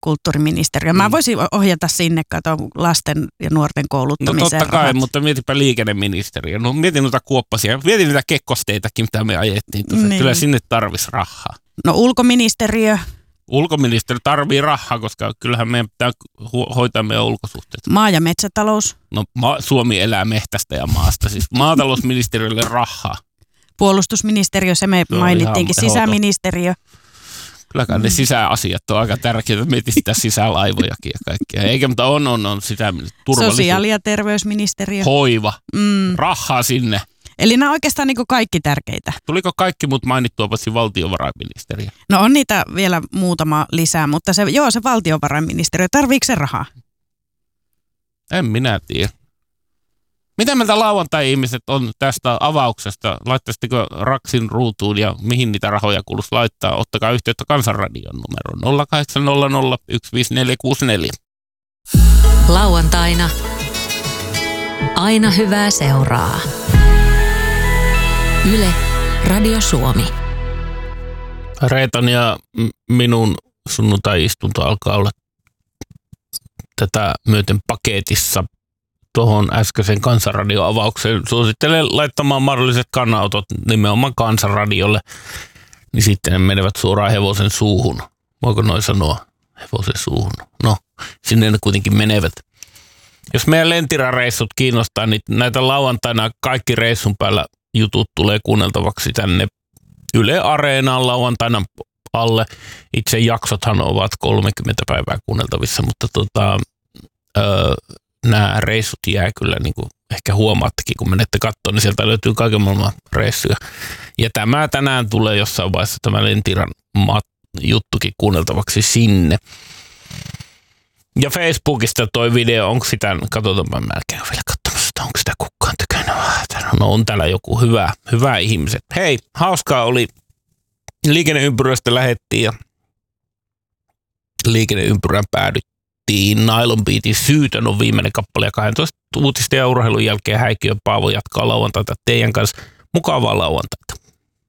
kulttuuriministeriö. Mä voisin ohjata sinne, lasten ja nuorten kouluttamiseen. No totta kai, mutta mietipä liikenneministeriö. No mietin noita kuoppasia, mietin niitä kekkosteitakin, mitä me ajettiin. Niin. Kyllä sinne tarvisi rahaa. No ulkoministeriö. Ulkoministeriö tarvii rahaa, koska kyllähän meidän pitää hoitaa meidän ulkosuhteet. Maa- ja metsätalous. No Suomi elää mehtästä ja maasta, siis maatalousministeriölle rahaa. Puolustusministeriö, se me mainittiinkin, sisäministeriö. Kylläkään ne sisäasiat on aika tärkeitä, mietin sitä sisälaivojakin ja kaikkea. Eikä, mutta on sitä turvallisuus. Sosiaali- ja terveysministeriö. Hoiva, rahaa sinne. Eli nämä on oikeastaan niin kuin kaikki tärkeitä. Tuliko kaikki mut mainittua paitsi valtiovarainministeriö? No on niitä vielä muutama lisää, mutta se valtiovarainministeriö, tarviiko se rahaa? En minä tiedä. Mitä meiltä lauantai-ihmiset on tästä avauksesta? Laittaisitteko Raksin ruutuun ja mihin niitä rahoja kuuluisi laittaa? Ottakaa yhteyttä Kansanradion numero 0800 15464. Lauantaina aina hyvää seuraa. Yle, Radio Suomi. Reetan ja minun sunnuntai-istunto alkaa olla tätä myöten paketissa. Tuohon äskeisen Kansanradio-avaukseen suosittelen laittamaan mahdolliset kannanotot nimenomaan Kansanradiolle, niin sitten ne menevät suoraan hevosen suuhun. Voiko noin sanoa? Hevosen suuhun. No, sinne ne kuitenkin menevät. Jos meidän Lentira-reissut kiinnostaa, niin näitä lauantaina kaikki reissun päällä jutut tulee kuunneltavaksi tänne Yle Areenaan lauantaina alle. Itse jaksothan ovat 30 päivää kuunneltavissa, mutta nämä reissut jää kyllä niin kuin ehkä huomaattekin, kun menette katsomaan, niin sieltä löytyy kaiken maailman reissuja. Ja tämä tänään tulee jossain vaiheessa tämä Lentiran juttukin kuunneltavaksi sinne. Ja Facebookista toi video, onko sitä, katsotaanpa, mä en käy vielä katsomassa, että onko sitä kukaan tykännyt. No on täällä joku hyvä ihmiset. Hei, hauskaa oli. Liikenneympyrästä lähettiin ja liikenneympyrän päädyttiin. Nylon Beatin Syytön on viimeinen kappale ja 12 uutista ja urheilun jälkeen Häikiön Paavo jatkaa lauantaita teidän kanssa. Mukavaa lauantaita.